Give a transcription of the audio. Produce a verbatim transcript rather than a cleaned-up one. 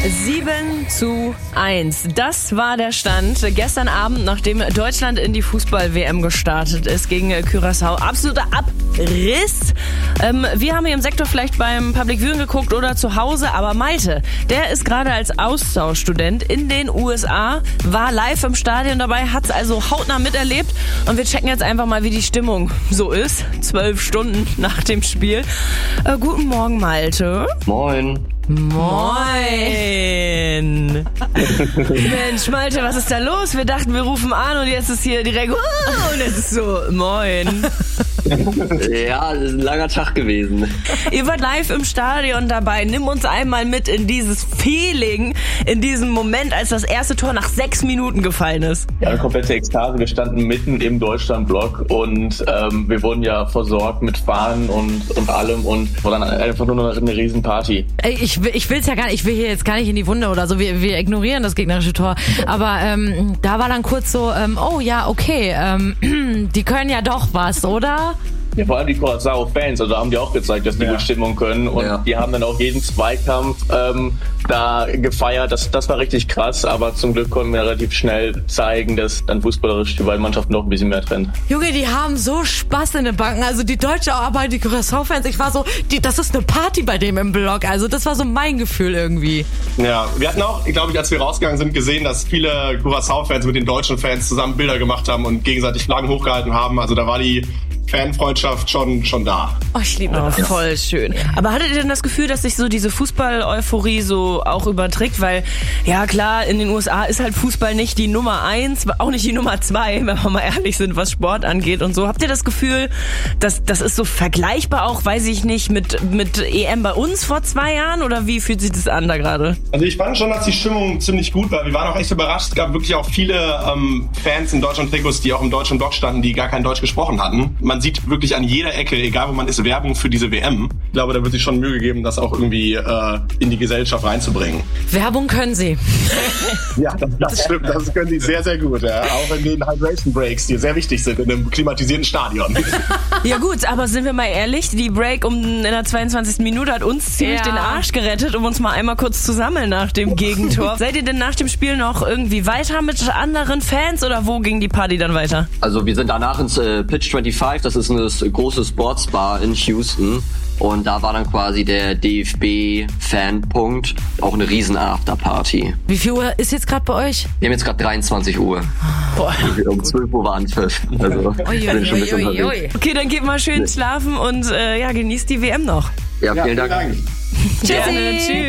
sieben zu eins. Das war der Stand gestern Abend, nachdem Deutschland in die Fußball-W M gestartet ist gegen Curaçao. Absoluter Abriss. Ähm, wir haben hier im Sektor vielleicht beim Public Viewing geguckt oder zu Hause, aber Malte, der ist gerade als Austauschstudent in den U S A, war live im Stadion dabei, hat es also hautnah miterlebt und wir checken jetzt einfach mal, wie die Stimmung so ist. Zwölf Stunden nach dem Spiel. Äh, guten Morgen, Malte. Moin. Moin. Mensch, Malte, was ist da los? Wir dachten, wir rufen an und jetzt ist hier direkt und jetzt ist so, moin. Ja, das ist ein langer Tag gewesen. Ihr wart live im Stadion dabei. Nimm uns einmal mit in dieses Feeling, in diesem Moment, als das erste Tor nach sechs Minuten gefallen ist. Ja, eine komplette Ekstase. Wir standen mitten im Deutschlandblock und ähm, wir wurden ja versorgt mit Fahnen und, und allem und war dann einfach nur eine Riesenparty. Ich, ich will es ja gar nicht, ich will hier jetzt gar nicht in die Wunde oder so, wir, wir ignorieren das gegnerische Tor, aber ähm, da war dann kurz so, ähm, oh ja, okay, ähm, die können ja doch was, oder? Ja, vor allem die Curaçao-Fans, also haben die auch gezeigt, dass die ja. gut Stimmung können und ja. die haben dann auch jeden Zweikampf ähm, da gefeiert. Das, das war richtig krass, aber zum Glück konnten wir relativ schnell zeigen, dass dann fußballerisch die beiden Mannschaften noch ein bisschen mehr trennen. Junge, die haben so Spaß in den Banken, also die Deutsche, aber die Curaçao-Fans, ich war so, die, das ist eine Party bei dem im Block, also das war so mein Gefühl irgendwie. Ja, wir hatten auch, glaube ich, als wir rausgegangen sind, gesehen, dass viele Curaçao-Fans mit den deutschen Fans zusammen Bilder gemacht haben und gegenseitig Flaggen hochgehalten haben, also da war die Fanfreundschaft schon, schon da. Oh, ich liebe das. Oh, voll schön. Aber hattet ihr denn das Gefühl, dass sich so diese Fußball-Euphorie so auch überträgt? Weil, ja klar, in den U S A ist halt Fußball nicht die Nummer eins, auch nicht die Nummer zwei, wenn wir mal ehrlich sind, was Sport angeht und so. Habt ihr das Gefühl, dass das ist so vergleichbar auch, weiß ich nicht, mit, mit E M bei uns vor zwei Jahren? Oder wie fühlt sich das an da gerade? Also ich fand schon, dass die Stimmung ziemlich gut war. Wir waren auch echt überrascht. Es gab wirklich auch viele ähm, Fans in Deutschland-Trikots, die auch im deutschen Block standen, die gar kein Deutsch gesprochen hatten. Man sieht wirklich an jeder Ecke, egal wo man ist, Werbung für diese W M. Ich glaube, da wird sich schon Mühe gegeben, das auch irgendwie äh, in die Gesellschaft reinzubringen. Werbung können sie. Ja, das, das stimmt. Das können sie sehr, sehr gut. Ja. Auch in den Hydration Breaks, die sehr wichtig sind in einem klimatisierten Stadion. Ja gut, aber sind wir mal ehrlich, die Break um in der zweiundzwanzigsten Minute hat uns ziemlich ja. den Arsch gerettet, um uns mal einmal kurz zu sammeln nach dem Gegentor. Seid ihr denn nach dem Spiel noch irgendwie weiter mit anderen Fans oder wo ging die Party dann weiter? Also wir sind danach ins äh, Pitch fünfundzwanzig, das ist eine große Sportsbar in Houston und da war dann quasi der D F B-Fanpunkt, auch eine riesen Afterparty. Wie viel Uhr ist jetzt gerade bei euch? Wir haben jetzt gerade dreiundzwanzig Uhr. Boah. Um zwölf Uhr waren Pfiff. Also, ui, ui, ui, ui, ui. Okay, dann geht mal schön schlafen und äh, ja, genießt die W M noch. Ja, vielen ja, Dank. Dank. Tschüssi. Tschüss.